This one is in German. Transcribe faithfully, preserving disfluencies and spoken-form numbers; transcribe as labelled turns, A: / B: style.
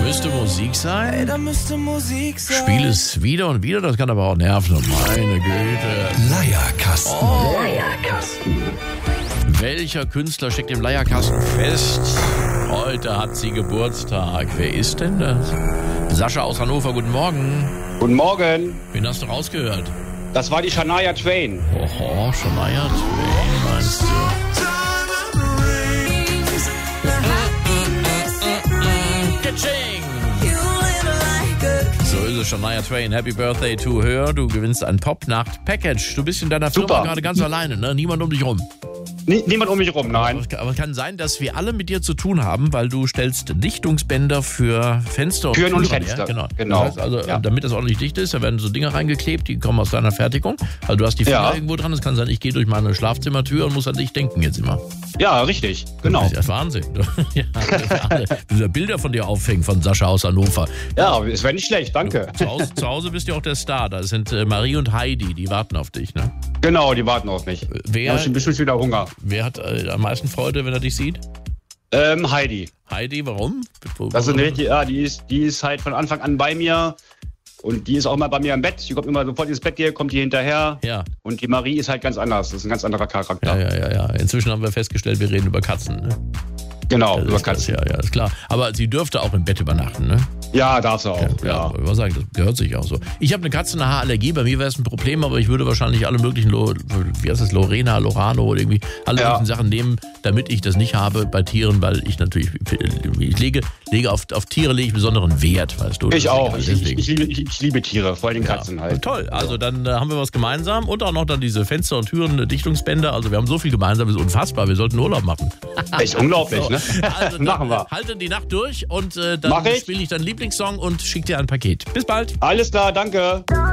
A: Müsste Musik sein?
B: Ey, da müsste Musik sein.
A: Spiel es wieder und wieder, das kann aber auch nerven. Meine Güte.
C: Leierkasten.
A: Oh.
C: Leierkasten.
A: Welcher Künstler steckt im Leierkasten fest? Heute hat sie Geburtstag. Wer ist denn das? Sascha aus Hannover, guten Morgen.
D: Guten Morgen.
A: Wen hast du rausgehört?
D: Das war die Shania Twain.
A: Oho, Shania Twain, meinst du? So ist es, Shania Twain. Happy Birthday to her. Du gewinnst ein Pop-Nacht-Package. Du bist in deiner Firma
D: Super.
A: gerade ganz alleine, ne? Niemand um dich rum.
D: Nie, niemand um mich rum, nein.
A: Aber es kann sein, dass wir alle mit dir zu tun haben, weil du stellst Dichtungsbänder für Fenster und
D: Türen und
A: Türen
D: Fenster.
A: her. Genau.
D: Genau.
A: Das heißt also,
D: Ja.
A: damit das ordentlich dicht ist, da werden so Dinge reingeklebt, die kommen aus deiner Fertigung. Also du hast die Finger
D: Ja.
A: irgendwo dran. Es kann sein, ich gehe durch meine Schlafzimmertür und muss an dich denken jetzt immer.
D: Ja, richtig. Genau.
A: Das ist ja Wahnsinn. Ja, diese Bilder von dir aufhängen von Sascha aus Hannover.
D: Ja, es wäre nicht schlecht, danke.
A: Zu Hause, zu Hause bist du auch der Star. Da sind äh, Marie und Heidi, die warten auf dich. Ne?
D: Genau, die warten auf mich.
A: Wer,
D: Da hab ich bestimmt wieder Hunger.
A: wer hat äh, am meisten Freude, wenn er dich sieht?
D: Ähm, Heidi.
A: Heidi, warum? Wo-
D: Das ist eine, die, ja, die ist, die ist halt von Anfang an bei mir. Und die ist auch mal bei mir im Bett. Die kommt immer sofort ins Bett, hier kommt die hinterher.
A: Ja.
D: Und die Marie ist halt ganz anders. Das ist ein ganz anderer Charakter.
A: Ja, ja, ja, ja. Inzwischen haben wir festgestellt, wir reden über Katzen. Ne?
D: Genau,
A: Das
D: über
A: ist das,
D: Katzen.
A: ja, ja, ist klar. Aber sie dürfte auch im Bett übernachten, ne?
D: Ja, darf sie auch. Ja.
A: Ja, ich sagen, das gehört sich auch so. Ich habe eine Katzenhaarallergie, bei mir wäre es ein Problem, aber ich würde wahrscheinlich alle möglichen, Lo, wie heißt das, Lorena, Lorano oder irgendwie, alle
D: Ja.
A: möglichen Sachen nehmen, damit ich das nicht habe bei Tieren, weil ich natürlich, ich lege, lege auf, auf Tiere lege ich besonderen Wert, weißt du.
D: Ich auch.
A: Deswegen.
D: Ich, ich, ich, liebe, ich, ich liebe Tiere, vor allem
A: Ja,
D: Katzen halt.
A: Toll, also dann äh, haben wir was gemeinsam und auch noch dann diese Fenster- und Türen-Dichtungsbänder. Also wir haben so viel gemeinsam, das ist unfassbar. Wir sollten Urlaub machen.
D: Echt unglaublich,
A: So,
D: ne?
A: Also dann
D: Machen wir.
A: Halte die Nacht durch und äh,
D: Mach
A: dann
D: ich.
A: spiele ich deinen Lieblingssong und schicke dir ein Paket. Bis bald.
D: Alles klar, danke.